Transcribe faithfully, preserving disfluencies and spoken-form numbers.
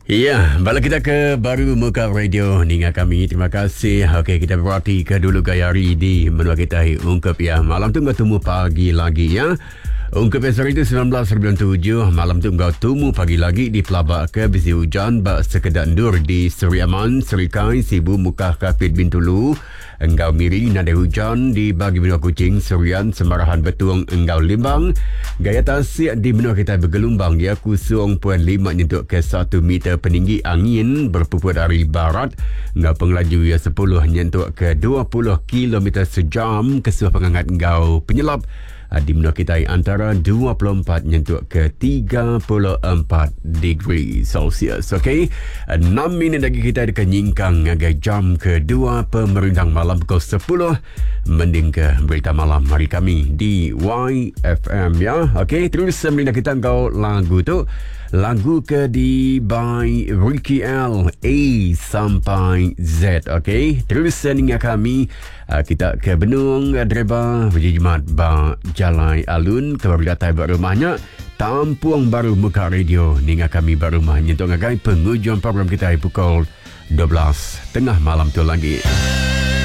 Ya, balik kita ke Baru Muka Radio dengan kami. Terima kasih. Okey, kita berhati ke dulu Gayari di menua kita ungkap ya. Malam tu kau temu pagi lagi ya. Ungkap esok itu sembilan belas sembilan puluh tujuh. Malam tu kau temu pagi lagi di Pelabak ke bisi hujan bak sekedar dur di Seri Aman, Serikai, Sibu, Mukah, Kapit, Bintulu. Engkau miri nada hujan di bagi benua Kuching, Serian, Semarahan, Betuang, Engkau Limbang. Gaya tasik di benua kita bergelombang ya kosong perpuluhan lima nyentuk ke satu meter peninggi angin berpupur dari barat. Engkau pengelaju ya sepuluh nyentuk ke dua puluh kilometer sejam. Kesuah pengangkat engkau penyelap di benua kita antara dua puluh empat nyentuk ke tiga puluh empat degree Celsius. Okey, enam minit lagi kita akan nyingkang ngagai jam kedua pemerintah malam pukul sepuluh. Mending ke berita malam hari kami di Y F M ya. Okey, terus sebenarnya kita kau lagu tu. Lagu ke di by Ricky L A sampai Z. Okey, terus dengan kami uh, kita ke Benung Dreba berjimat ba Jalai Alun ke berdatai buat rumahnya Tampuang Baru Muka Radio dengan kami baru rumahnya untuk ngagai penghujung program kita pukul dua belas tengah malam tu lagi.